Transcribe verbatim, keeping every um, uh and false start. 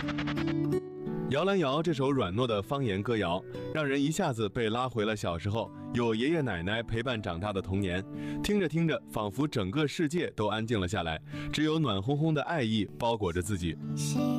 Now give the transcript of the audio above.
摇篮摇这首软糯的方言歌谣，让人一下子被拉回了小时候有爷爷奶奶陪伴长大的童年。听着听着，仿佛整个世界都安静了下来，只有暖烘烘的爱意包裹着自己。